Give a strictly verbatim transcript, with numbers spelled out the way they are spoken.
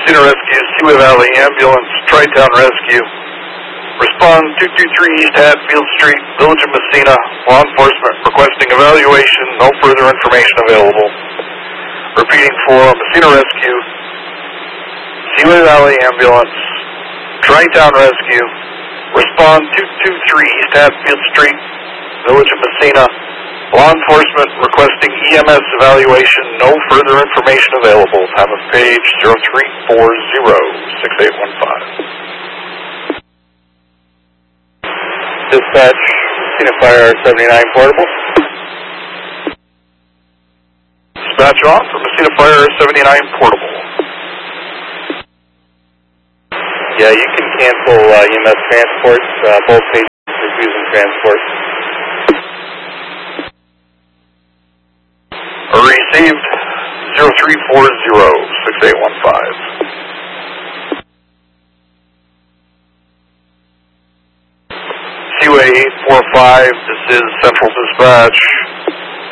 Messina Rescue, Seaway Valley Ambulance, Tri-Town Rescue. Respond two two three East Hatfield Street, Village of Messina. Law enforcement requesting evaluation. No further information available. Repeating for Messina Rescue, Seaway Valley Ambulance, Tri-Town Rescue. Respond two two three East Hatfield Street, Village of Messina. Law enforcement requesting E M S evaluation. No further information available. Time of page zero three four zero six eight one five. Dispatch, Messina Fire seventy-nine Portable. Dispatch on for Messina Fire seventy-nine Portable. Yeah, you can cancel uh, E M S transports. Uh, both patients refusing transport. Received zero three four zero six eight one five. Seaway eight four five, this is Central Dispatch.